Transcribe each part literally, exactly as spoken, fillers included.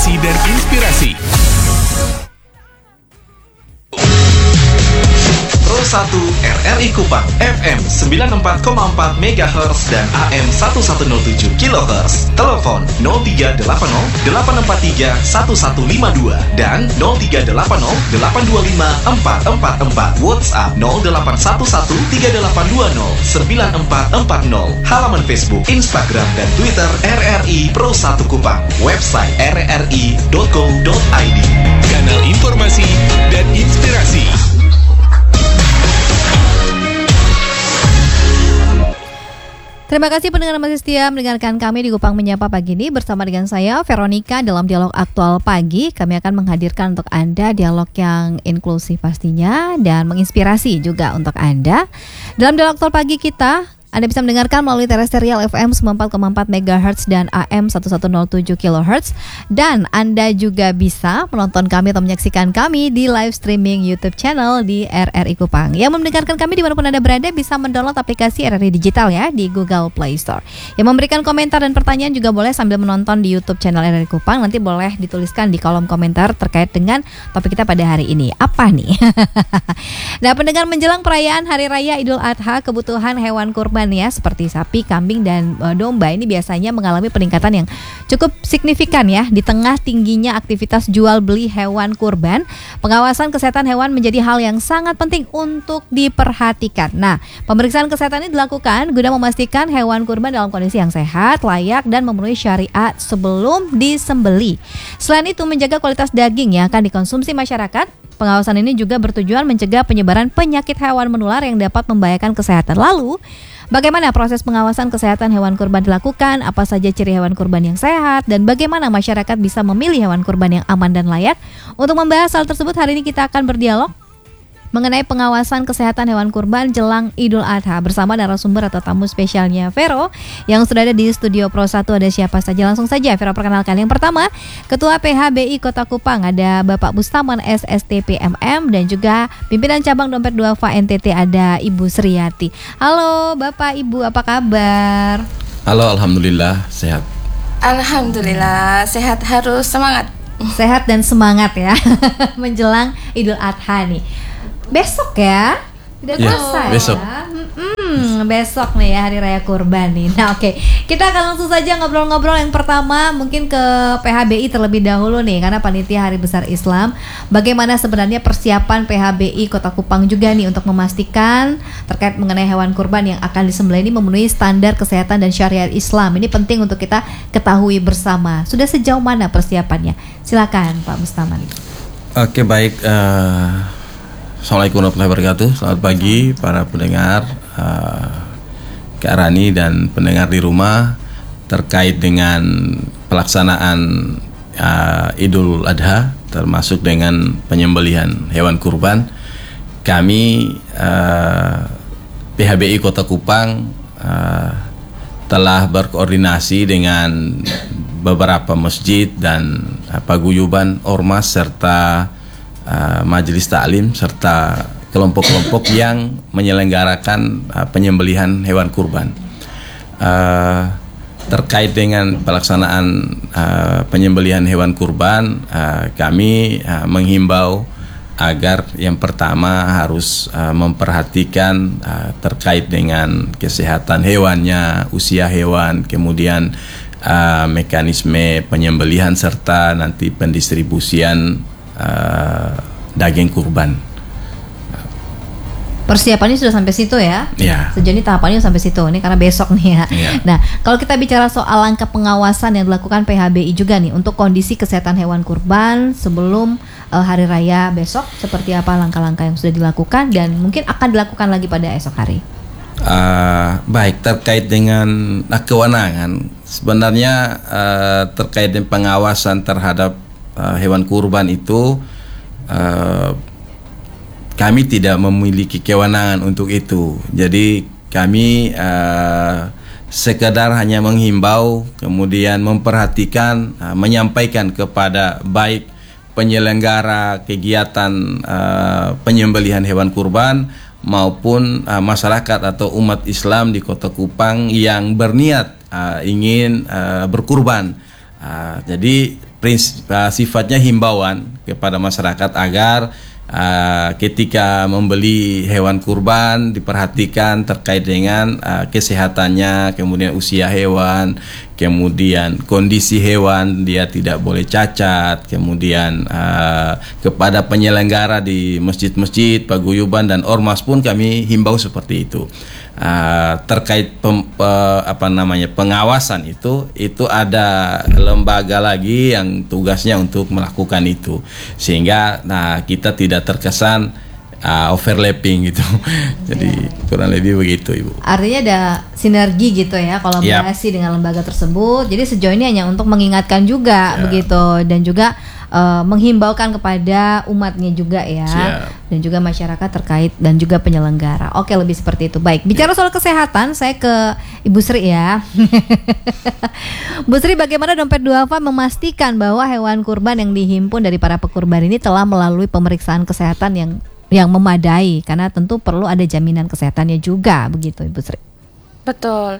informasi dan inspirasi. Pro satu R R I Kupang F M sembilan puluh empat koma empat megahertz dan A M seribu seratus tujuh kilohertz. Telepon nol tiga delapan nol delapan empat tiga satu satu lima dua dan nol tiga delapan nol delapan dua lima empat empat empat. WhatsApp nol delapan satu satu tiga delapan dua nol sembilan empat empat nol. Halaman Facebook, Instagram dan Twitter R R I Pro satu Kupang. Website r r i dot co dot i d. Kanal informasi dan inspirasi. Terima kasih pendengar masih setia mendengarkan kami di Kupang Menyapa pagi ini bersama dengan saya Veronica dalam dialog aktual pagi. Kami akan menghadirkan untuk Anda dialog yang inklusif pastinya dan menginspirasi juga untuk Anda. Dalam dialog aktual pagi kita, Anda bisa mendengarkan melalui terestrial F M sembilan puluh empat koma empat megahertz dan A M seribu seratus tujuh kilohertz. Dan Anda juga bisa menonton kami atau menyaksikan kami di live streaming YouTube channel di R R I Kupang. Yang mendengarkan kami dimanapun Anda berada bisa mendownload aplikasi R R I Digital ya di Google Play Store. Yang memberikan komentar dan pertanyaan juga boleh sambil menonton di YouTube channel R R I Kupang. Nanti boleh dituliskan di kolom komentar terkait dengan topik kita pada hari ini. Apa nih? Nah, pendengar, menjelang perayaan Hari Raya Idul Adha, kebutuhan hewan kurban ya seperti sapi, kambing dan e, domba ini biasanya mengalami peningkatan yang cukup signifikan ya di tengah tingginya aktivitas jual beli hewan kurban. Pengawasan kesehatan hewan menjadi hal yang sangat penting untuk diperhatikan. Nah, pemeriksaan kesehatan ini dilakukan guna memastikan hewan kurban dalam kondisi yang sehat, layak dan memenuhi syariat sebelum disembeli. Selain itu, menjaga kualitas daging yang akan dikonsumsi masyarakat. Pengawasan ini juga bertujuan mencegah penyebaran penyakit hewan menular yang dapat membahayakan kesehatan. Lalu, bagaimana proses pengawasan kesehatan hewan kurban dilakukan? Apa saja ciri hewan kurban yang sehat? Dan bagaimana masyarakat bisa memilih hewan kurban yang aman dan layak? Untuk membahas hal tersebut, hari ini kita akan berdialog mengenai pengawasan kesehatan hewan kurban jelang Idul Adha bersama narasumber atau tamu spesialnya Vero yang sudah ada di studio Pro satu. Ada siapa saja? Langsung saja Vero perkenalkan. Yang pertama, Ketua P H B I Kota Kupang, ada Bapak Bustaman S S T P M M, dan juga Pimpinan Cabang Dompet Duafa N T T ada Ibu Sriati. Halo Bapak Ibu, apa kabar? Halo, alhamdulillah sehat. Alhamdulillah sehat, harus semangat. Sehat dan semangat ya menjelang Idul Adha nih. Besok ya, tidak ya, puasa besok. ya. Hmm, besok nih ya Hari Raya Kurban nih. Nah oke, okay. Kita akan langsung saja ngobrol-ngobrol. Yang pertama mungkin ke P H B I terlebih dahulu nih, karena Panitia Hari Besar Islam. Bagaimana sebenarnya persiapan P H B I Kota Kupang juga nih untuk memastikan terkait mengenai hewan kurban yang akan disembelih ini memenuhi standar kesehatan dan syariat Islam. Ini penting untuk kita ketahui bersama. Sudah sejauh mana persiapannya? Silakan Pak Mustaman. Oke, baik. Uh... Assalamualaikum warahmatullahi wabarakatuh. Selamat pagi para pendengar uh, Kak Rani dan pendengar di rumah terkait dengan pelaksanaan uh, Idul Adha termasuk dengan penyembelihan hewan kurban. Kami uh, P H B I Kota Kupang uh, telah berkoordinasi dengan beberapa masjid dan uh, paguyuban ormas serta Uh, majelis taklim serta kelompok-kelompok yang menyelenggarakan uh, penyembelihan hewan kurban. Uh, terkait dengan pelaksanaan uh, penyembelihan hewan kurban, uh, kami uh, menghimbau agar yang pertama harus uh, memperhatikan uh, terkait dengan kesehatan hewannya, usia hewan, kemudian uh, mekanisme penyembelihan serta nanti pendistribusian Uh, daging kurban. Persiapannya sudah sampai situ ya? Ya. Sejauh ini tahapannya sampai situ. Ini karena besok nih ya. Ya. Nah, kalau kita bicara soal langkah pengawasan yang dilakukan P H B I juga nih untuk kondisi kesehatan hewan kurban sebelum uh, Hari Raya besok, seperti apa langkah-langkah yang sudah dilakukan dan mungkin akan dilakukan lagi pada esok hari? Uh, baik, terkait dengan uh, kewenangan sebenarnya uh, terkait dengan pengawasan terhadap Uh, hewan kurban itu uh, kami tidak memiliki kewenangan untuk itu. Jadi kami uh, sekedar hanya menghimbau, kemudian memperhatikan, uh, menyampaikan kepada baik penyelenggara kegiatan uh, penyembelihan hewan kurban maupun uh, masyarakat atau umat Islam di Kota Kupang yang berniat uh, ingin uh, berkurban. Uh, jadi prinsip, uh, sifatnya himbauan kepada masyarakat agar uh, ketika membeli hewan kurban diperhatikan terkait dengan uh, kesehatannya, kemudian usia hewan, kemudian kondisi hewan, dia tidak boleh cacat, kemudian uh, kepada penyelenggara di masjid-masjid, paguyuban dan ormas pun kami himbau seperti itu. Uh, terkait pem, uh, apa namanya pengawasan itu itu ada lembaga lagi yang tugasnya untuk melakukan itu, sehingga nah kita tidak terkesan uh, overlapping gitu. Jadi kurang lebih begitu, Ibu. Artinya ada sinergi gitu ya, kolaborasi yep. dengan lembaga tersebut. Jadi sejauh ini hanya untuk mengingatkan juga yep. begitu, dan juga uh, menghimbaukan kepada umatnya juga ya, yep. dan juga masyarakat terkait dan juga penyelenggara. Oke, lebih seperti itu. Baik, bicara soal kesehatan, saya ke Ibu Sri ya. Bu Sri, bagaimana Dompet Duafa memastikan bahwa hewan kurban yang dihimpun dari para pekurban ini telah melalui pemeriksaan kesehatan yang yang memadai, karena tentu perlu ada jaminan kesehatannya juga, begitu Ibu Sri? Betul.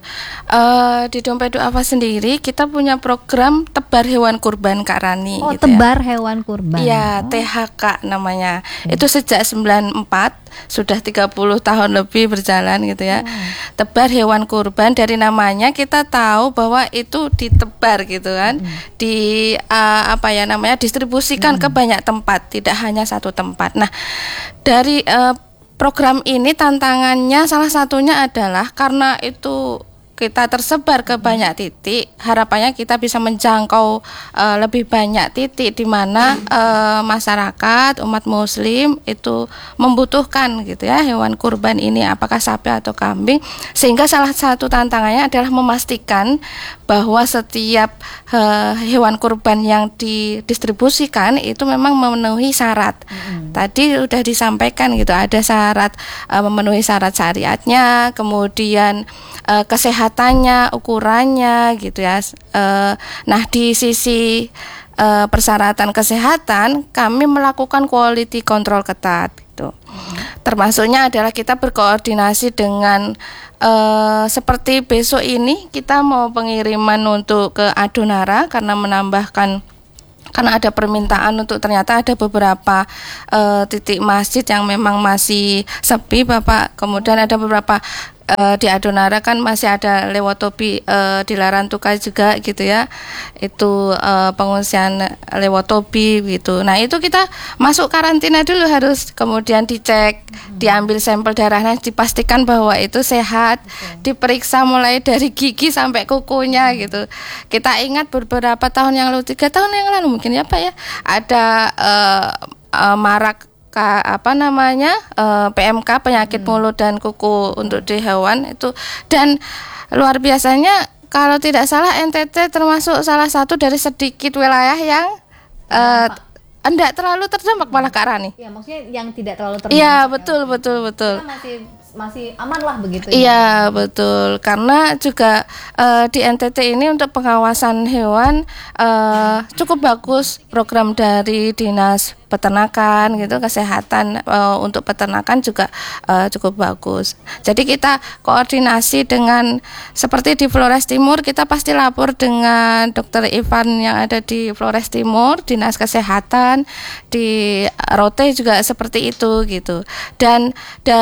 Uh, di Dompet Duafa sendiri kita punya program tebar hewan kurban, Kak Rani. Oh, gitu tebar ya. hewan kurban. Iya, oh. T H K namanya. Hmm. Itu sejak sembilan puluh empat, sudah tiga puluh tahun lebih berjalan gitu ya. Hmm. Tebar hewan kurban, dari namanya kita tahu bahwa itu ditebar gitu kan. Hmm. Di uh, apa ya namanya distribusikan hmm. ke banyak tempat, tidak hanya satu tempat. Nah, dari uh, program ini tantangannya salah satunya adalah karena itu kita tersebar ke banyak titik, harapannya kita bisa menjangkau uh, lebih banyak titik di mana uh, masyarakat umat muslim itu membutuhkan gitu ya hewan kurban ini, apakah sapi atau kambing, sehingga salah satu tantangannya adalah memastikan bahwa setiap uh, hewan kurban yang didistribusikan itu memang memenuhi syarat. Mm-hmm. Tadi sudah disampaikan gitu, ada syarat uh, memenuhi syarat syariatnya, kemudian uh, kesehatannya, ukurannya gitu ya. Uh, nah di sisi uh, persyaratan kesehatan kami melakukan quality control ketat gitu. Mm-hmm. Termasuknya adalah kita berkoordinasi dengan Uh, seperti besok ini kita mau pengiriman untuk ke Adonara karena menambahkan, karena ada permintaan untuk ternyata ada beberapa uh, titik masjid yang memang masih sepi Bapak, kemudian ada beberapa uh, di Adonara kan masih ada Lewotobi uh, di Larantuka juga gitu ya, itu uh, pengungsian Lewotobi gitu. Nah itu kita masuk karantina dulu, harus kemudian dicek, hmm. diambil sampel darahnya, dipastikan bahwa itu sehat, okay. diperiksa mulai dari gigi sampai kukunya gitu. Kita ingat beberapa tahun yang lalu, tiga tahun yang lalu mungkin ya Pak ya, ada uh, uh, marak Ka, apa namanya uh, P M K, penyakit hmm. mulut dan kuku untuk di hewan itu, dan luar biasanya kalau tidak salah N T T termasuk salah satu dari sedikit wilayah yang uh, enggak terlalu terdampak, malah Kak Rani. Iya, maksudnya yang tidak terlalu terdampak. Iya, betul ya. betul betul. Kita masih masih aman lah begitu. Iya ya. Betul, karena juga uh, di N T T ini untuk pengawasan hewan uh, cukup bagus program dari Dinas Peternakan gitu, kesehatan uh, untuk peternakan juga uh, cukup bagus. Jadi kita koordinasi dengan seperti di Flores Timur, kita pasti lapor dengan Dokter Ivan yang ada di Flores Timur, Dinas Kesehatan, di Rote juga seperti itu gitu. Dan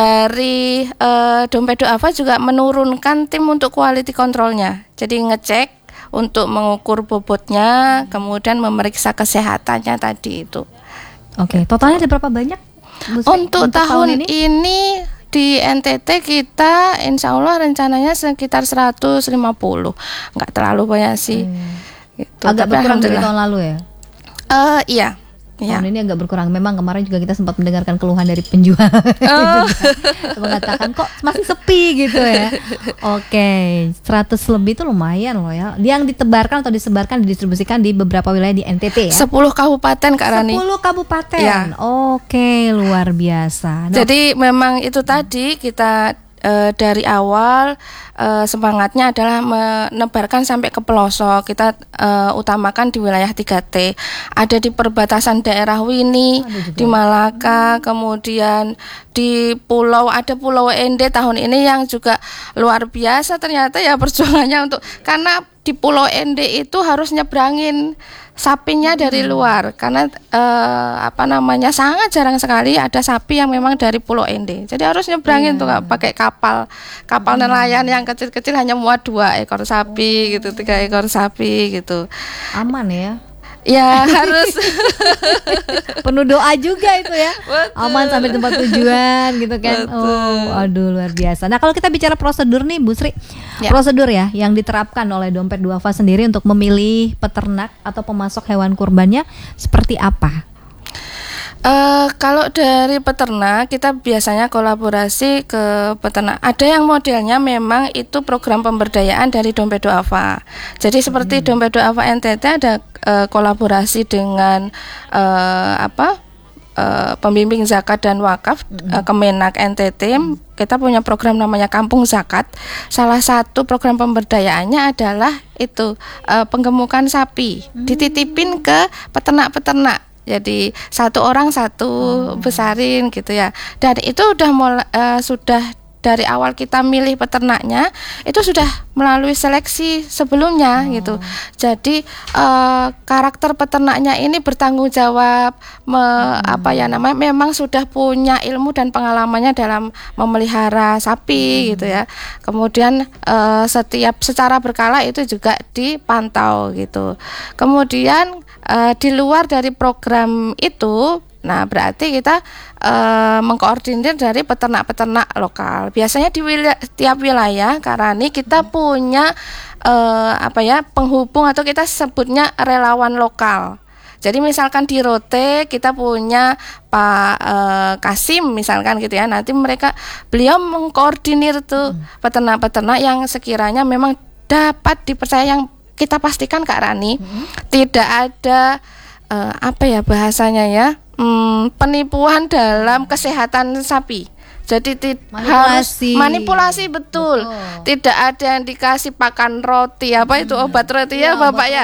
dari uh, Dompet Duafa juga menurunkan tim untuk quality controlnya. Jadi ngecek untuk mengukur bobotnya, kemudian memeriksa kesehatannya tadi itu. Oke, totalnya ada berapa banyak? Musik, untuk, untuk tahun, tahun ini? ini di N T T kita insya Allah rencananya sekitar seratus lima puluh, nggak terlalu banyak sih. Hmm. Gitu. Agak tapi berkurang dari tahun lalu ya? Uh, iya. Tahun ya. ini agak berkurang. Memang kemarin juga kita sempat mendengarkan keluhan dari penjual oh. mengatakan kok masih sepi gitu ya. Oke, seratus lebih itu lumayan loh ya. Yang ditebarkan atau disebarkan, didistribusikan di beberapa wilayah di N T T ya. sepuluh kabupaten Kak Rani. sepuluh kabupaten. Ya. Oke, luar biasa. Nah, jadi memang itu tadi kita uh, dari awal uh, semangatnya adalah menebarkan sampai ke pelosok. Kita uh, utamakan di wilayah tiga T. Ada di perbatasan daerah Wini, di Malaka, kemudian di pulau, ada Pulau Ende tahun ini yang juga luar biasa ternyata ya perjuangannya untuk, karena di Pulau Ende itu harus nyebrangin sapinya dari luar karena eh, apa namanya sangat jarang sekali ada sapi yang memang dari Pulau Ende. Jadi harus nyebrangin yeah. tuh pakai kapal kapal hmm. nelayan yang kecil-kecil hanya muat dua ekor sapi oh. gitu, tiga ekor sapi gitu. Aman ya? Ya harus penuh doa juga itu ya. Betul. Aman sampai tempat tujuan gitu kan. Betul. Oh, aduh luar biasa. Nah kalau kita bicara prosedur nih Bu Sri, ya. prosedur ya yang diterapkan oleh Dompet Duafa sendiri untuk memilih peternak atau pemasok hewan kurbannya seperti apa? Uh, kalau dari peternak kita biasanya kolaborasi ke peternak. Ada yang modelnya memang itu program pemberdayaan dari Dompet Duafa. Jadi seperti hmm. Dompet Duafa N T T ada uh, kolaborasi dengan uh, apa uh, pembimbing zakat dan wakaf hmm. uh, Kemenak N T T. Kita punya program namanya Kampung Zakat. Salah satu program pemberdayaannya adalah itu uh, penggemukan sapi hmm. dititipin ke peternak-peternak. Jadi satu orang satu hmm. besarin gitu ya. Dan itu udah mulai, uh, sudah dari awal kita milih peternaknya itu sudah melalui seleksi sebelumnya hmm. gitu. Jadi uh, karakter peternaknya ini bertanggung jawab, me, hmm. apa ya namanya, memang sudah punya ilmu dan pengalamannya dalam memelihara sapi hmm. gitu ya. Kemudian uh, setiap secara berkala itu juga dipantau gitu. Kemudian Uh, di luar dari program itu, nah berarti kita uh, mengkoordinir dari peternak-peternak lokal. Biasanya di wilayah, tiap wilayah Karani kita punya uh, apa ya penghubung atau kita sebutnya relawan lokal. Jadi misalkan di Rote kita punya Pak uh, Kasim misalkan gitu ya. Nanti mereka beliau mengkoordinir tuh hmm. peternak-peternak yang sekiranya memang dapat dipercaya, yang kita pastikan Kak Rani hmm. tidak ada uh, apa ya bahasanya ya hmm, penipuan dalam kesehatan sapi. Jadi ti- manipulasi. harus manipulasi betul. betul. Tidak ada yang dikasih pakan roti apa hmm. itu obat roti ya, ya Bapak ya.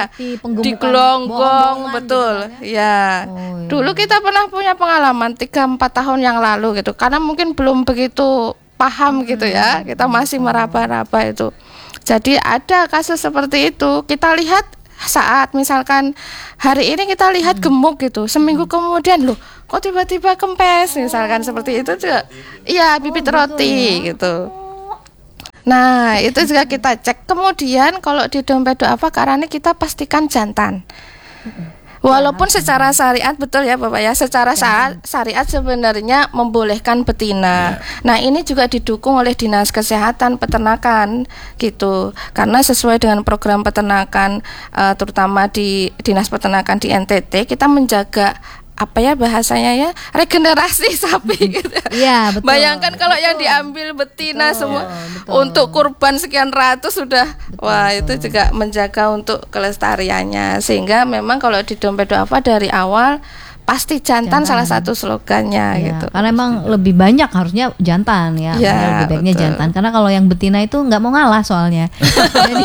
Digelonggong betul. Gitu, ya. Oh, iya. Dulu kita pernah punya pengalaman tiga empat tahun yang lalu gitu. Karena mungkin belum begitu paham hmm. gitu ya. Kita masih meraba-raba itu. Jadi ada kasus seperti itu. Kita lihat saat misalkan hari ini kita lihat hmm. gemuk gitu, seminggu kemudian loh kok tiba-tiba kempes misalkan oh. seperti itu juga. Iya, bibit oh, roti ya? Gitu. Nah, itu juga kita cek. Kemudian kalau di Dompet Duafa karena kita pastikan jantan. Hmm. Walaupun secara syariat betul ya Bapak ya, secara syariat, syariat sebenarnya membolehkan betina. Ya. Nah ini juga didukung oleh Dinas Kesehatan Peternakan gitu, karena sesuai dengan program peternakan uh, terutama di Dinas Peternakan di N T T kita menjaga apa ya bahasanya ya regenerasi sapi gitu. Iya, betul. Bayangkan kalau betul. yang diambil betina betul, semua betul. untuk kurban sekian ratus sudah betul, wah betul. Itu juga menjaga untuk kelestariannya. Sehingga memang kalau di Dompet Duafa dari awal pasti jantan, jantan. salah satu slogannya ya, gitu. Karena emang lebih banyak harusnya jantan ya, ya lebih baiknya betul. jantan. Karena kalau yang betina itu nggak mau ngalah soalnya. Jadi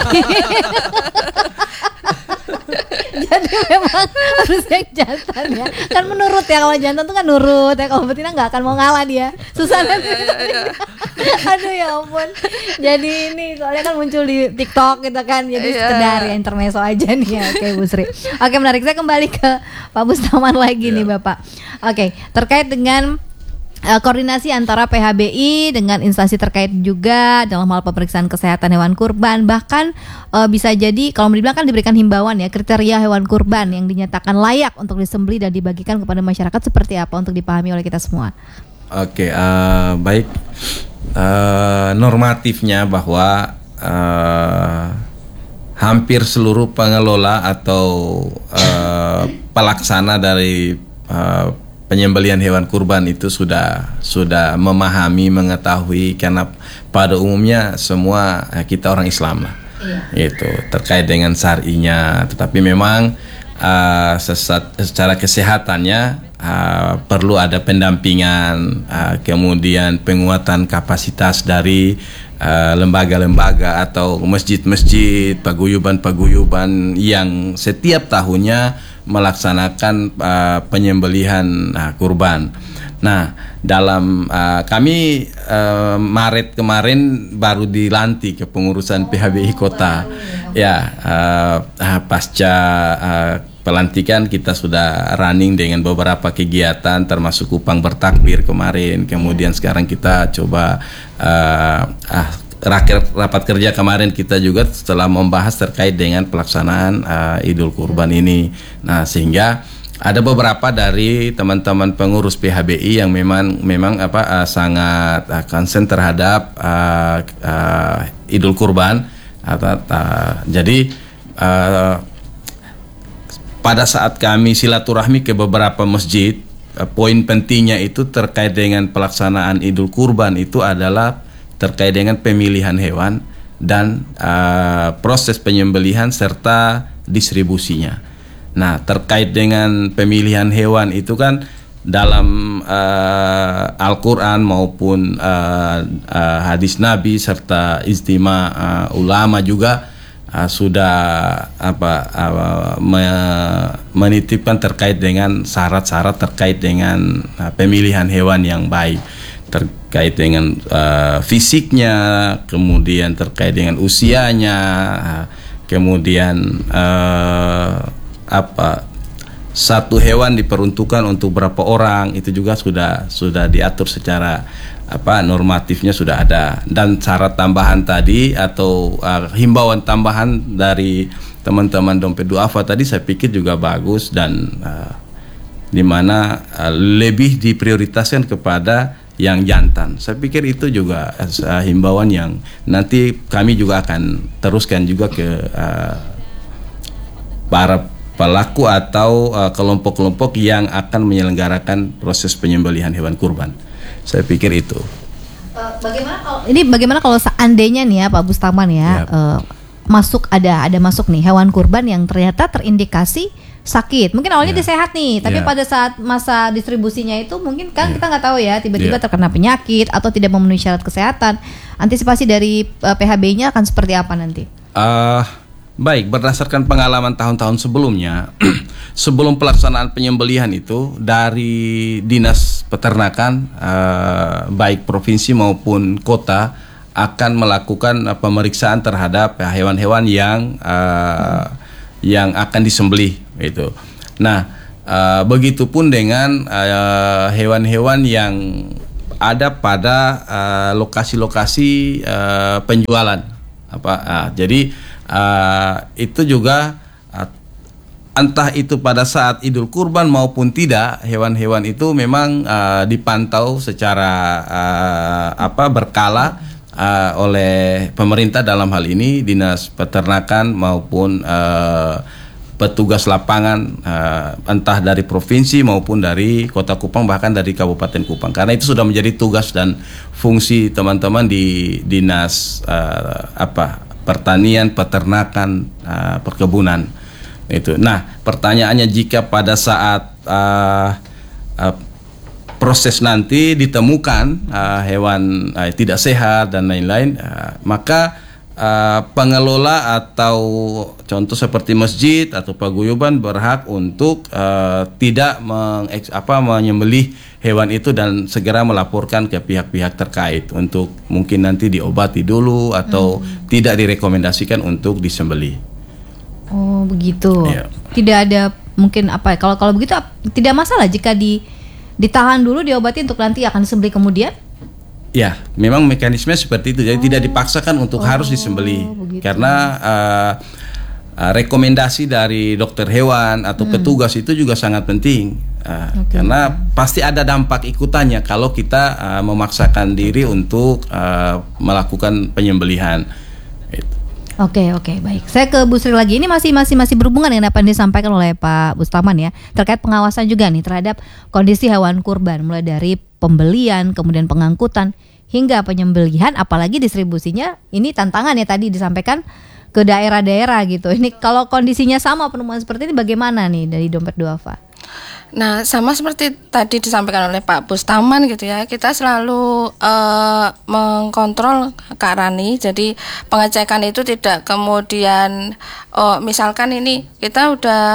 Jadi memang harus yang jantan ya. Kan menurut ya, kalau jantan tuh kan nurut ya, kalau betina nggak akan mau ngalah dia. Susah nanti. Aduh ya ampun. Jadi ini soalnya kan muncul di TikTok gitu kan. Jadi sekedar ya intermezzo aja nih ya. Oke Bu Sri. Oke menarik, saya kembali ke Pak Bustaman lagi nih Bapak. Oke, terkait dengan Uh, koordinasi antara P H B I dengan instansi terkait juga dalam hal pemeriksaan kesehatan hewan kurban. Bahkan uh, bisa jadi kalau dibilang kan diberikan himbauan ya, kriteria hewan kurban yang dinyatakan layak untuk disembelih dan dibagikan kepada masyarakat seperti apa untuk dipahami oleh kita semua. Oke, uh, baik. Uh, normatifnya bahwa uh, hampir seluruh pengelola atau uh, pelaksana dari uh, penyembelihan hewan kurban itu sudah sudah memahami, mengetahui, karena pada umumnya semua kita orang Islam lah, iya. Itu terkait dengan syar'inya. Tetapi memang uh, sesat, secara kesehatannya uh, perlu ada pendampingan, uh, kemudian penguatan kapasitas dari uh, lembaga-lembaga atau masjid-masjid, paguyuban-paguyuban yang setiap tahunnya melaksanakan uh, penyembelihan uh, kurban. Nah, dalam uh, kami uh, Maret kemarin baru dilantik ke pengurusan P H B I Kota. Ya, uh, uh, pasca uh, pelantikan kita sudah running dengan beberapa kegiatan termasuk Kupang bertakbir kemarin. Kemudian sekarang kita coba uh, uh, raker, rapat kerja kemarin kita juga setelah membahas terkait dengan pelaksanaan uh, Idul Kurban ini. Nah, sehingga ada beberapa dari teman-teman pengurus P H B I yang memang memang apa uh, sangat uh, concern terhadap uh, uh, Idul Kurban. Uh, uh, jadi uh, pada saat kami silaturahmi ke beberapa masjid, uh, poin pentingnya itu terkait dengan pelaksanaan Idul Kurban itu adalah terkait dengan pemilihan hewan dan uh, proses penyembelihan serta distribusinya. Nah, terkait dengan pemilihan hewan itu kan dalam uh, Al-Quran maupun uh, uh, hadis Nabi serta ijtima uh, ulama juga uh, sudah apa uh, me- menitipkan terkait dengan syarat-syarat terkait dengan uh, pemilihan hewan yang baik, terkait dengan uh, fisiknya, kemudian terkait dengan usianya, uh, kemudian uh, apa satu hewan diperuntukkan untuk berapa orang, itu juga sudah sudah diatur secara apa normatifnya sudah ada. Dan syarat tambahan tadi atau uh, himbauan tambahan dari teman-teman Dompet Duafa tadi saya pikir juga bagus dan uh, di mana uh, lebih diprioritaskan kepada yang jantan. Saya pikir itu juga uh, himbauan yang nanti kami juga akan teruskan juga ke uh, para pelaku atau uh, kelompok-kelompok yang akan menyelenggarakan proses penyembelihan hewan kurban. Saya pikir itu. Uh, bagaimana kalau ini bagaimana kalau seandainya nih ya Pak Bustaman ya, yep. uh, masuk ada ada masuk nih hewan kurban yang ternyata terindikasi sakit. Mungkin awalnya yeah. dia sehat nih, tapi yeah. pada saat masa distribusinya itu mungkin kan yeah. kita nggak tahu ya, tiba-tiba yeah. terkena penyakit atau tidak memenuhi syarat kesehatan. Antisipasi dari uh, P H B I-nya akan seperti apa nanti? Uh, Baik, berdasarkan pengalaman tahun-tahun sebelumnya, sebelum pelaksanaan penyembelihan itu dari Dinas Peternakan, eh, baik provinsi maupun kota akan melakukan eh, pemeriksaan terhadap eh, hewan-hewan yang eh, yang akan disembelih itu. Nah, eh, begitupun dengan eh, hewan-hewan yang ada pada eh, lokasi-lokasi eh, penjualan. Apa? Ah, jadi Uh, itu juga uh, entah itu pada saat Idul Kurban maupun tidak, hewan-hewan itu memang uh, dipantau secara uh, apa berkala uh, oleh pemerintah, dalam hal ini Dinas Peternakan maupun uh, petugas lapangan uh, entah dari provinsi maupun dari Kota Kupang, bahkan dari Kabupaten Kupang, karena itu sudah menjadi tugas dan fungsi teman-teman di Dinas uh, apa Pertanian, Peternakan, uh, Perkebunan itu. Nah, pertanyaannya, jika pada saat uh, uh, proses nanti ditemukan uh, hewan uh, tidak sehat dan lain-lain, uh, maka uh, pengelola atau contoh seperti masjid atau paguyuban berhak untuk uh, tidak meng, apa, menyembelih hewan itu dan segera melaporkan ke pihak-pihak terkait untuk mungkin nanti diobati dulu atau hmm. tidak direkomendasikan untuk disembelih. Oh begitu. Ya. Tidak ada mungkin apa? Kalau kalau begitu tidak masalah jika di ditahan dulu, diobati untuk nanti akan disembelih kemudian? Ya, memang mekanisme seperti itu. Jadi oh. tidak dipaksakan untuk oh, harus disembelih begitu. Karena uh, uh, rekomendasi dari dokter hewan atau hmm. petugas itu juga sangat penting. Uh, okay. Karena pasti ada dampak ikutannya kalau kita uh, memaksakan diri untuk uh, melakukan penyembelihan. Oke okay, oke okay, baik. Saya ke Bu Sri lagi. Ini masih masih masih berhubungan dengan apa yang disampaikan oleh Pak Bustaman ya, terkait pengawasan juga nih terhadap kondisi hewan kurban, mulai dari pembelian, kemudian pengangkutan hingga penyembelihan, apalagi distribusinya. Ini tantangan ya tadi disampaikan ke daerah-daerah gitu. Ini kalau kondisinya sama penemuan seperti ini bagaimana nih dari Dompet Duafa? Nah, sama seperti tadi disampaikan oleh Pak Bustaman gitu ya, kita selalu uh, mengkontrol Kak Rani. Jadi pengecekan itu tidak kemudian, oh misalkan ini kita udah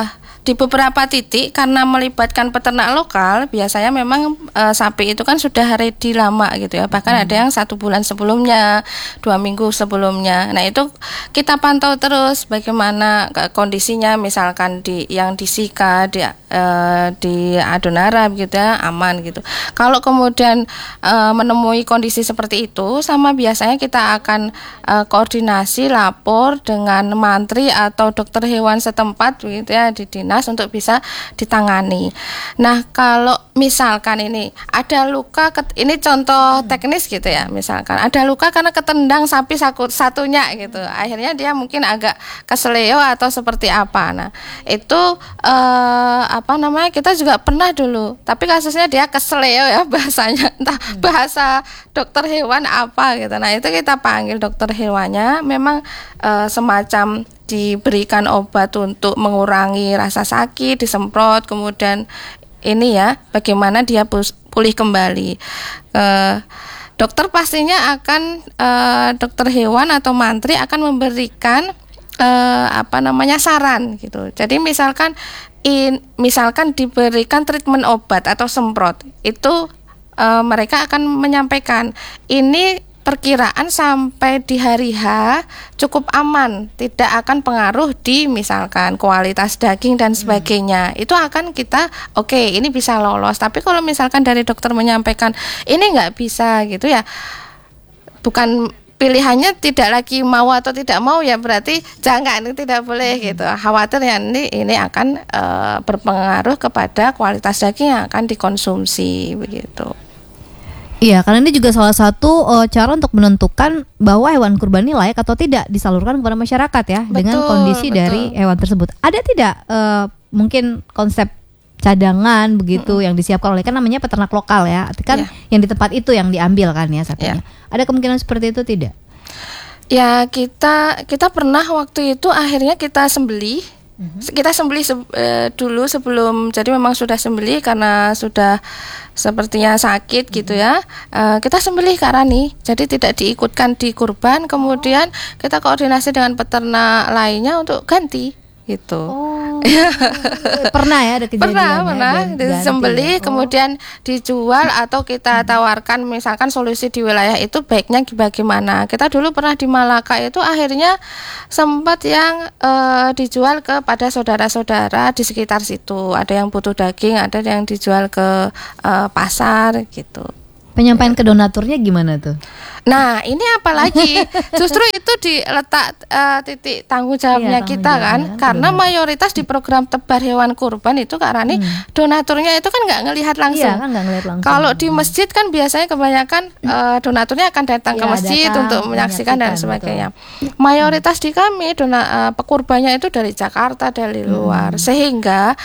di beberapa titik karena melibatkan peternak lokal, biasanya memang e, sapi itu kan sudah ready lama gitu ya. Bahkan hmm. ada yang satu bulan sebelumnya, dua minggu sebelumnya. Nah itu kita pantau terus bagaimana kondisinya, misalkan di yang di Sika, di e, di Adonara gitu ya, aman gitu. Kalau kemudian e, menemui kondisi seperti itu, sama biasanya kita akan e, koordinasi lapor dengan mantri atau dokter hewan setempat gitu ya di dinas untuk bisa ditangani. Nah, kalau misalkan ini ada luka, ini contoh teknis gitu ya, misalkan ada luka karena ketendang sapi satunya gitu, akhirnya dia mungkin agak keseleo atau seperti apa. Nah, itu eh, apa namanya, kita juga pernah dulu, tapi kasusnya dia keseleo ya bahasanya, entah bahasa dokter hewan apa gitu. Nah, itu kita panggil dokter hewannya, memang eh, semacam diberikan obat untuk mengurangi rasa sakit, disemprot, kemudian ini ya bagaimana dia pulih kembali. Eh, dokter pastinya akan eh, dokter hewan atau mantri akan memberikan eh, apa namanya saran gitu. Jadi misalkan in, misalkan diberikan treatment obat atau semprot, itu eh, mereka akan menyampaikan ini perkiraan sampai di hari H cukup aman, tidak akan pengaruh di misalkan kualitas daging dan sebagainya. Hmm. Itu akan kita oke, okay, ini bisa lolos. Tapi kalau misalkan dari dokter menyampaikan ini nggak bisa gitu ya, bukan pilihannya tidak lagi mau atau tidak mau ya, berarti jangan, tidak boleh gitu. Khawatir ya ini ini akan e, berpengaruh kepada kualitas daging yang akan dikonsumsi begitu. Iya, karena ini juga salah satu uh, cara untuk menentukan bahwa hewan kurban ini layak atau tidak disalurkan kepada masyarakat ya, betul, dengan kondisi betul. dari hewan tersebut. Ada tidak uh, mungkin konsep cadangan begitu mm-hmm. yang disiapkan oleh, kan namanya peternak lokal ya, kan yeah. yang di tempat itu yang diambil kan ya sapinya. Yeah. Ada kemungkinan seperti itu tidak? Ya, kita kita pernah waktu itu akhirnya kita sembelih. Mm-hmm. Kita sembelih se- e, dulu sebelum, jadi memang sudah sembelih karena sudah sepertinya sakit mm-hmm. gitu ya. E, kita sembelih karena nih, jadi tidak diikutkan di kurban. Kemudian oh. kita koordinasi dengan peternak lainnya untuk ganti gitu. Oh, pernah ya ada kejadian? Pernah, ya, pernah disembelih, oh. kemudian dijual atau kita tawarkan misalkan solusi di wilayah itu baiknya bagaimana. Kita dulu pernah di Malaka itu akhirnya sempat yang uh, dijual kepada saudara-saudara di sekitar situ. Ada yang butuh daging, ada yang dijual ke uh, pasar gitu. Penyampaian ke donaturnya gimana tuh? Nah, ini apalagi justru itu diletak uh, titik tanggung jawabnya iya, kita kan, jawabnya, karena benar. Mayoritas di program tebar hewan kurban itu karena nih hmm. donaturnya itu kan nggak ngelihat langsung. Iya, kan nggak ngelihat langsung. Kalau di masjid kan biasanya kebanyakan uh, donaturnya akan datang ya, ke masjid datang, untuk menyaksikan dan sebagainya. Betul. Mayoritas di kami dona uh, pekurbannya itu dari Jakarta, dari luar, hmm. sehingga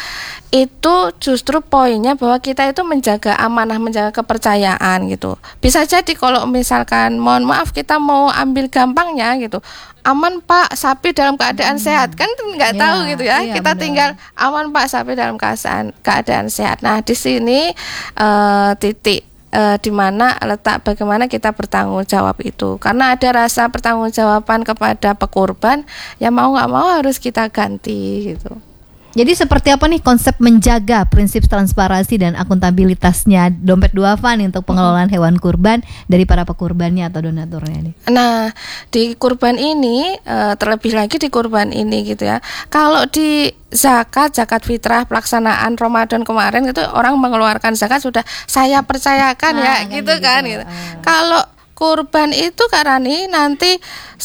itu justru poinnya bahwa kita itu menjaga amanah, menjaga kepercayaan gitu. Bisa jadi kalau misalkan mohon maaf kita mau ambil gampangnya gitu, aman Pak sapi dalam keadaan hmm. sehat, kan nggak ya, tahu gitu ya, iya, kita benar. Tinggal aman Pak sapi dalam keadaan keadaan sehat. Nah di sini uh, titik uh, di mana letak bagaimana kita bertanggung jawab itu, karena ada rasa pertanggungjawaban kepada pekurban yang mau nggak mau harus kita ganti gitu. Jadi seperti apa nih konsep menjaga prinsip transparansi dan akuntabilitasnya Dompet Duafa nih untuk pengelolaan hewan kurban dari para pekurbannya atau donaturnya nih? Nah, di kurban ini e, terlebih lagi di kurban ini gitu ya. Kalau di zakat, zakat fitrah pelaksanaan Ramadan kemarin itu orang mengeluarkan zakat sudah saya percayakan nah, ya kan gitu kan gitu. Uh. Kalau kurban itu karena nih nanti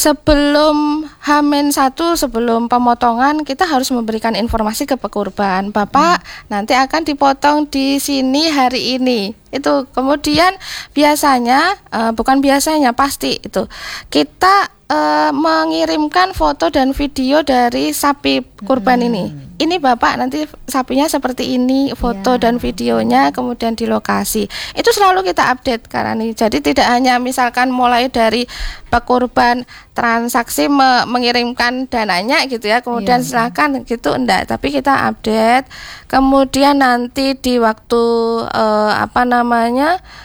sebelum H minus satu, sebelum pemotongan kita harus memberikan informasi ke pekurban, Bapak hmm. nanti akan dipotong di sini hari ini. Itu kemudian biasanya uh, bukan biasanya pasti itu kita uh, mengirimkan foto dan video dari sapi kurban hmm. ini. Ini Bapak nanti sapinya seperti ini, foto ya. dan videonya, kemudian di lokasi. Itu selalu kita update karena nih. Jadi tidak hanya misalkan mulai dari pekurban transaksi me- mengirimkan dananya gitu ya, kemudian ya. silakan gitu, enggak. Tapi kita update. Kemudian nanti di waktu eh, apa namanya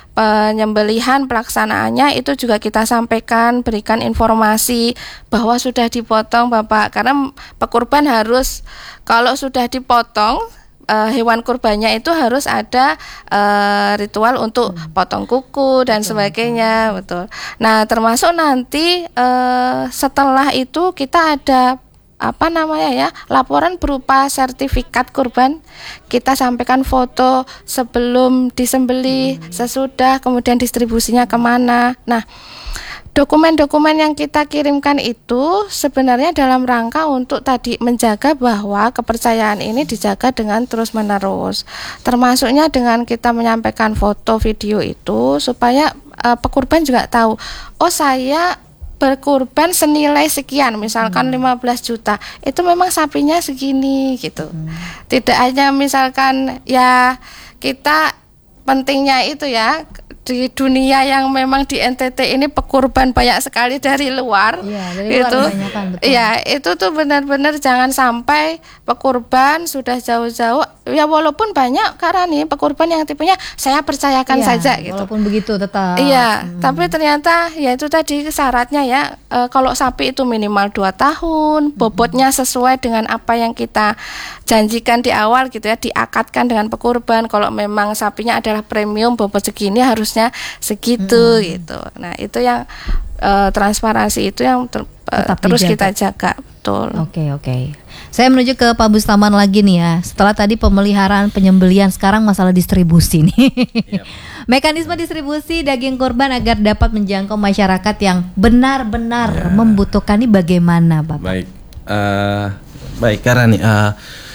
penyembelihan pelaksanaannya itu juga kita sampaikan, berikan informasi bahwa sudah dipotong Bapak, karena pekurban harus kalau sudah dipotong uh, hewan kurbannya itu harus ada uh, ritual untuk hmm. potong kuku dan betul, sebagainya, betul. Nah, termasuk nanti uh, setelah itu kita ada apa namanya ya, laporan berupa sertifikat kurban. Kita sampaikan foto sebelum disembelih, hmm. sesudah, kemudian distribusinya kemana. Nah, dokumen-dokumen yang kita kirimkan itu sebenarnya dalam rangka untuk tadi menjaga bahwa kepercayaan ini dijaga dengan terus-menerus. Termasuknya dengan kita menyampaikan foto, video itu supaya uh, pekurban juga tahu, oh saya berkurban senilai sekian, misalkan hmm. lima belas juta, itu memang sapinya segini gitu. Hmm. Tidak hanya misalkan ya kita pentingnya itu ya, di dunia yang memang di N T T ini pekurban banyak sekali dari luar, ya, dari itu, ya itu tuh benar-benar jangan sampai pekurban sudah jauh-jauh, ya walaupun banyak karena nih pekurban yang tipenya saya percayakan ya, saja gitu. Walaupun begitu tetap. Iya, hmm. tapi ternyata ya itu tadi syaratnya ya, e, kalau sapi itu minimal dua tahun, bobotnya sesuai dengan apa yang kita janjikan di awal gitu ya, diakadkan dengan pekurban. Kalau memang sapinya adalah premium bobot segini harusnya segitu hmm. gitu. Nah, itu yang uh, transparansi itu yang ter, uh, terus dijaga. Kita jaga, betul. Oke, okay, oke. Okay. Saya menuju ke Pak Bustaman lagi nih ya. Setelah tadi pemeliharaan, penyembelihan, sekarang masalah distribusi nih. Yep. Mekanisme distribusi daging kurban agar dapat menjangkau masyarakat yang benar-benar ya. membutuhkan ini bagaimana, Bapak? Baik. Uh, baik, karena nih uh,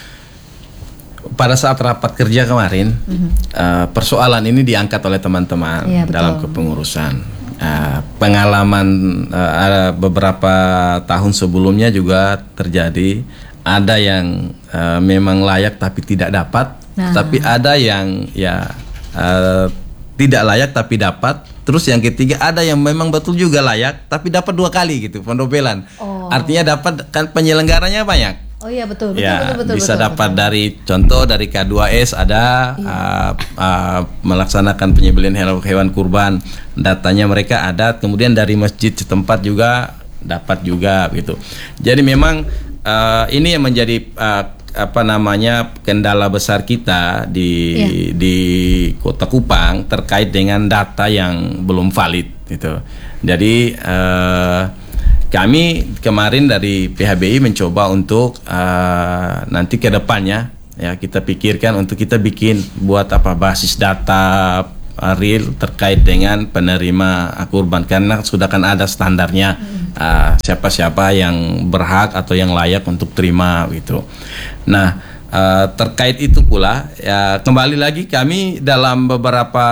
pada saat rapat kerja kemarin, mm-hmm. uh, persoalan ini diangkat oleh teman-teman ya, dalam kepengurusan. Uh, pengalaman uh, ada beberapa tahun sebelumnya juga terjadi. Ada yang uh, memang layak tapi tidak dapat, nah. tapi ada yang ya uh, tidak layak tapi dapat. Terus yang ketiga ada yang memang betul juga layak tapi dapat dua kali gitu, pendobelan. Oh. Artinya dapat kan penyelenggaranya banyak. Oh iya betul, betul, ya, betul, betul, bisa betul, dapat betul. dari contoh dari K dua S ada iya. uh, uh, melaksanakan penyembelihan hewan kurban, datanya mereka ada, kemudian dari masjid setempat juga dapat juga gitu. Jadi memang uh, ini yang menjadi uh, apa namanya kendala besar kita di iya. di Kota Kupang terkait dengan data yang belum valid gitu. Jadi uh, kami kemarin dari P H B I mencoba untuk uh, nanti ke depannya ya kita pikirkan untuk kita bikin buat apa basis data uh, real terkait dengan penerima kurban, karena sudah kan ada standarnya uh, siapa-siapa yang berhak atau yang layak untuk terima gitu. Nah uh, terkait itu pula ya kembali lagi kami dalam beberapa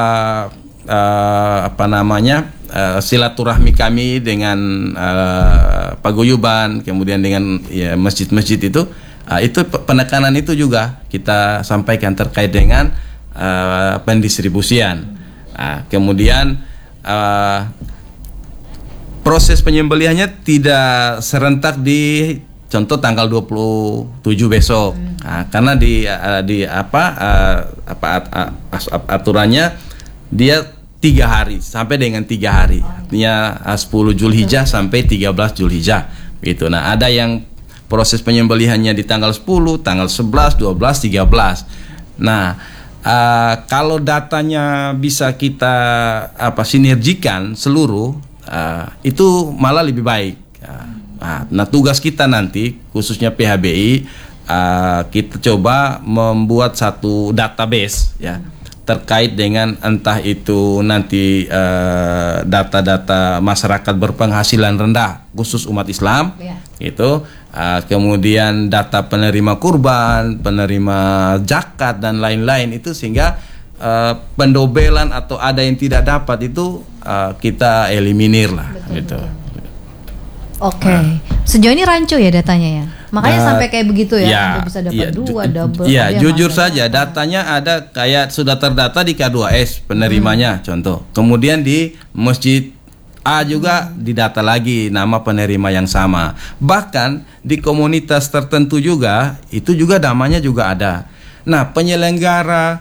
uh, apa namanya Uh, silaturahmi kami dengan uh, paguyuban, kemudian dengan ya, masjid-masjid itu, uh, itu penekanan itu juga kita sampaikan terkait dengan uh, pendistribusian. Uh, kemudian uh, proses penyembelihannya tidak serentak di contoh tanggal dua puluh tujuh besok, hmm. uh, karena di uh, di apa uh, apa uh, aturannya dia tiga hari sampai dengan tiga hari, artinya sepuluh Zulhijjah sampai tiga belas Zulhijjah gitu. Nah ada yang proses penyembelihannya di tanggal sepuluh, tanggal sebelas, dua belas, tiga belas. Nah uh, kalau datanya bisa kita apa sinergikan seluruh, uh, itu malah lebih baik. Uh, nah tugas kita nanti khususnya P H B I, uh, kita coba membuat satu database ya terkait dengan entah itu nanti uh, data-data masyarakat berpenghasilan rendah khusus umat Islam ya. Itu uh, kemudian data penerima kurban, penerima zakat dan lain-lain itu, sehingga uh, pendobelan atau ada yang tidak dapat itu uh, kita eliminir lah. Betul, gitu. Betul. Oke, okay. Nah. Sejauh ini rancu ya datanya ya, makanya uh, sampai kayak begitu ya, ya bisa dapat ya, dua, double. Ya, jujur saja datanya ada kayak sudah terdata di K dua S penerimanya, hmm. contoh. Kemudian di masjid A juga hmm. didata lagi nama penerima yang sama. Bahkan di komunitas tertentu juga itu juga namanya juga ada. Nah, penyelenggara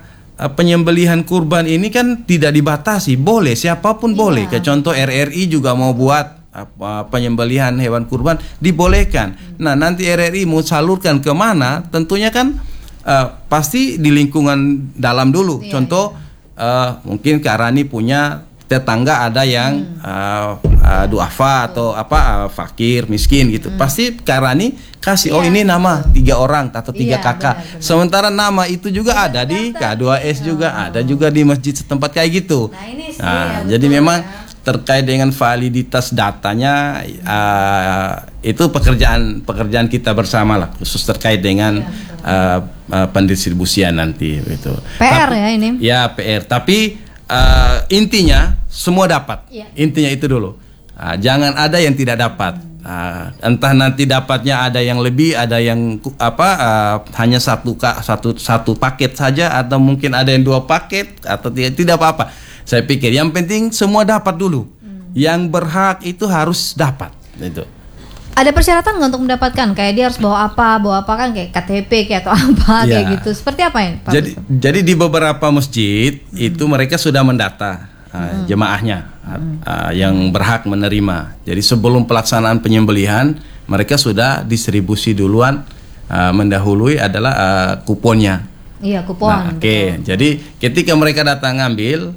uh, penyembelihan kurban ini kan tidak dibatasi, boleh siapapun Iya. boleh. Kayak contoh R R I juga mau buat apa penyembelihan hewan kurban dibolehkan. Nah nanti R R I mau salurkan kemana? Tentunya kan uh, pasti di lingkungan dalam dulu. Iya, Contoh uh, mungkin Kak Rani punya tetangga ada yang hmm. uh, uh, duafa atau apa uh, fakir miskin gitu. Hmm. Pasti Kak Rani kasih, oh Iya, ini nama tiga orang atau tiga Iya, kakak. benar, benar. Sementara nama itu juga ada di K dua S juga ada juga di masjid setempat kayak gitu. Nah, ini sih Nah, ya, jadi betul memang ya. terkait dengan validitas datanya uh, itu pekerjaan pekerjaan kita bersama lah, khusus terkait dengan uh, uh, pendistribusian nanti gitu. P R ya ini. Ya P R. Tapi uh, intinya semua dapat. Ya. Intinya itu dulu. Uh, jangan ada yang tidak dapat. Uh, entah nanti dapatnya ada yang lebih, ada yang apa uh, hanya satu satu satu paket saja, atau mungkin ada yang dua paket atau tidak tidak apa-apa. Saya pikir yang penting semua dapat dulu. Hmm. Yang berhak itu harus dapat. Itu. Ada persyaratan nggak untuk mendapatkan? Kayak dia harus bawa apa, bawa apa kan kayak K T P kayak atau apa Ya. kayak gitu. Seperti apa ya, Pak? Jadi jadi di beberapa masjid hmm. itu mereka sudah mendata uh, hmm. jemaahnya hmm. uh, yang berhak menerima. Jadi sebelum pelaksanaan penyembelihan mereka sudah distribusi duluan, uh, mendahului adalah uh, kuponnya. Iya, kupon. Nah, oke. Okay. Jadi ketika mereka datang ngambil,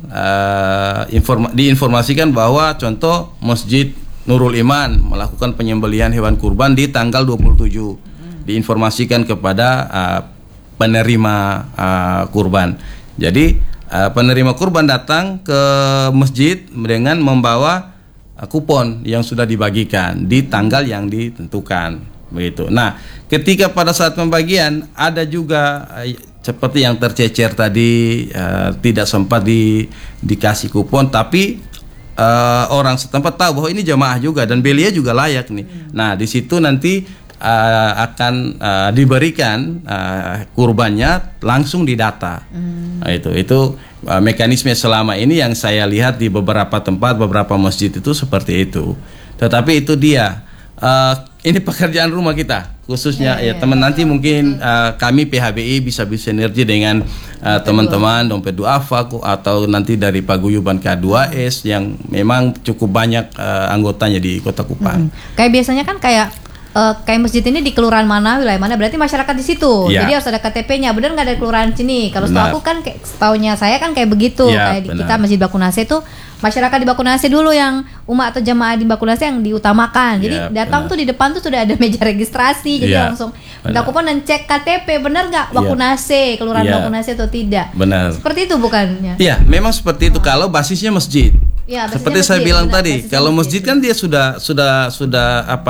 uh, informa- diinformasikan bahwa contoh Masjid Nurul Iman melakukan penyembelihan hewan kurban di tanggal dua puluh tujuh. Hmm. Diinformasikan kepada uh, penerima uh, kurban. Jadi uh, penerima kurban datang ke masjid dengan membawa uh, kupon yang sudah dibagikan di tanggal yang ditentukan. Begitu. Nah, ketika pada saat pembagian ada juga uh, seperti yang tercecer tadi, uh, tidak sempat di, dikasih kupon, tapi uh, orang setempat tahu bahwa ini jamaah juga dan belia juga layak nih. Hmm. Nah di situ nanti uh, akan uh, diberikan uh, kurbannya langsung didata. Hmm. Nah, itu itu uh, mekanisme selama ini yang saya lihat di beberapa tempat, beberapa masjid itu seperti itu. Tetapi itu dia. Uh, ini pekerjaan rumah kita khususnya ya, ya, ya teman nanti mungkin uh, kami P H B I bisa bersinergi dengan uh, teman-teman dompet duafa atau nanti dari paguyuban K dua S yang memang cukup banyak uh, anggotanya di Kota Kupang. Hmm. Kayak biasanya kan kayak uh, kayak masjid ini di kelurahan mana, wilayah mana, berarti masyarakat di situ. Ya. Jadi harus ada K T P-nya. Benar nggak dari kelurahan sini? Kalau setahu aku kan kayak setaunya saya kan kayak begitu. Ya, kayak di benar. kita Masjid Bakunase itu masyarakat di Bakunase dulu yang umat atau jamaah di Bakunase yang diutamakan. Jadi Ya, datang benar. tuh di depan tuh sudah ada meja registrasi. Jadi Ya, langsung benar. minta kupon dan cek K T P benar nggak Bakunase, kelurahan Ya. Bakunase atau tidak. Benar. Seperti itu bukannya? Iya, memang seperti itu kalau basisnya masjid. Ya, basisnya Seperti saya masjid, bilang benar, tadi, basisnya kalau masjid. masjid kan dia sudah sudah sudah apa